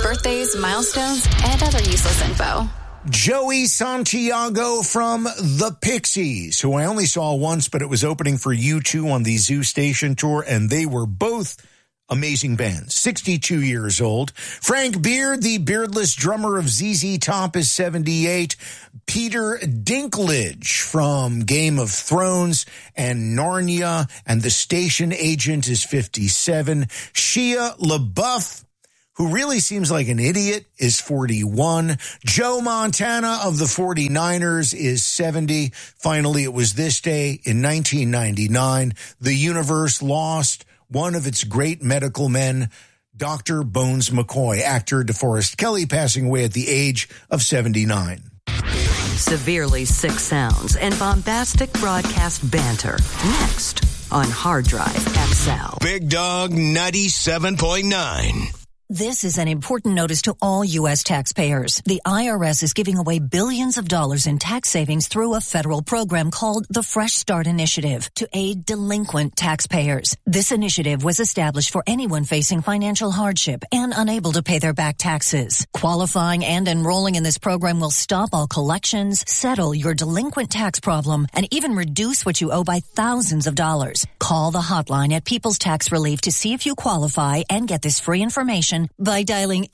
birthdays, milestones, and other useless info. Joey Santiago from the Pixies, who I only saw once, but it was opening for U2 on the Zoo Station tour, and they were both amazing bands. 62 years old. Frank Beard, the beardless drummer of ZZ Top, is 78. Peter Dinklage from Game of Thrones and Narnia and The Station Agent is 57. Shia LaBeouf, who really seems like an idiot, is 41. Joe Montana of the 49ers is 70. Finally, it was this day in 1999. The universe lost one of its great medical men, Dr. Bones McCoy, actor DeForest Kelley, passing away at the age of 79. Severely sick sounds and bombastic broadcast banter. Next on Hard Drive XL. Big Dog 97.9. This is an important notice to all U.S. taxpayers. The IRS is giving away billions of dollars in tax savings through a federal program called the Fresh Start Initiative to aid delinquent taxpayers. This initiative was established for anyone facing financial hardship and unable to pay their back taxes. Qualifying and enrolling in this program will stop all collections, settle your delinquent tax problem, and even reduce what you owe by thousands of dollars. Call the hotline at People's Tax Relief to see if you qualify and get this free information by dialing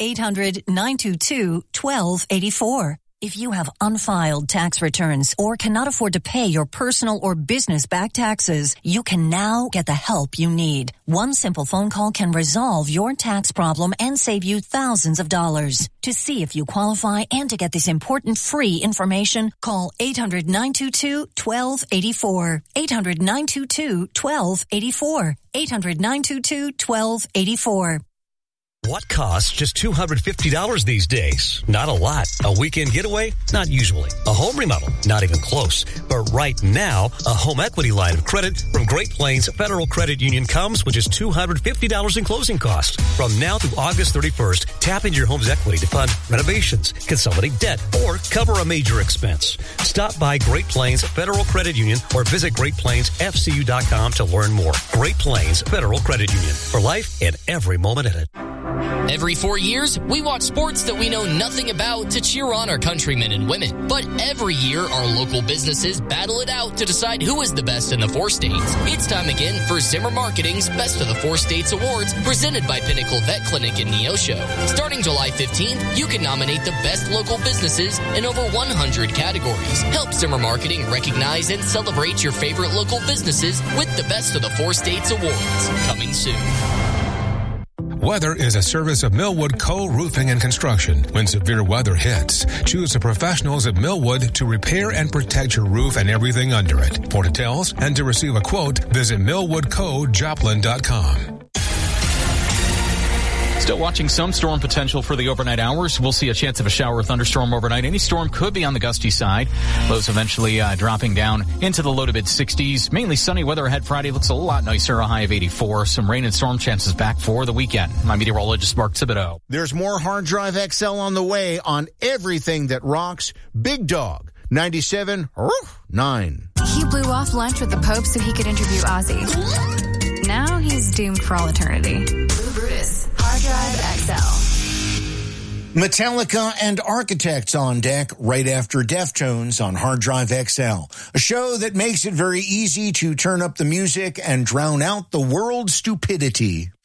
800-922-1284. If you have unfiled tax returns or cannot afford to pay your personal or business back taxes, you can now get the help you need. One simple phone call can resolve your tax problem and save you thousands of dollars. To see if you qualify and to get this important free information, call 800-922-1284. 800-922-1284. 800-922-1284. What costs just $250 these days? Not a lot. A weekend getaway? Not usually. A home remodel? Not even close. But right now, a home equity line of credit from Great Plains Federal Credit Union comes with just $250 in closing costs. From now through August 31st, tap into your home's equity to fund renovations, consolidate debt, or cover a major expense. Stop by Great Plains Federal Credit Union or visit GreatPlainsFCU.com to learn more. Great Plains Federal Credit Union. For life and every moment in it. Every 4 years, we watch sports that we know nothing about to cheer on our countrymen and women. But every year, our local businesses battle it out to decide who is the best in the 4 states. It's time again for Zimmer Marketing's Best of the 4 States Awards, presented by Pinnacle Vet Clinic in Neosho. Starting July 15th, you can nominate the best local businesses in over 100 categories. Help Zimmer Marketing recognize and celebrate your favorite local businesses with the Best of the 4 States Awards. Coming soon. Weather is a service of Millwood Co-Roofing and Construction. When severe weather hits, choose the professionals at Millwood to repair and protect your roof and everything under it. For details and to receive a quote, visit millwoodcojoplin.com. Still watching some storm potential for the overnight hours. We'll see a chance of a shower or thunderstorm overnight. Any storm could be on the gusty side. Lows eventually dropping down into the low to mid 60s. Mainly sunny weather ahead Friday. Looks a lot nicer, a high of 84. Some rain and storm chances back for the weekend. My meteorologist, Mark Thibodeau. There's more Hard Drive XL on the way on everything that rocks. Big Dog 97.9. He blew off lunch with the Pope so he could interview Ozzy. Now he's doomed for all eternity. Blue Brutus, Hard Drive XL. Metallica and Architects on deck right after Deftones on Hard Drive XL. A show that makes it very easy to turn up the music and drown out the world's stupidity.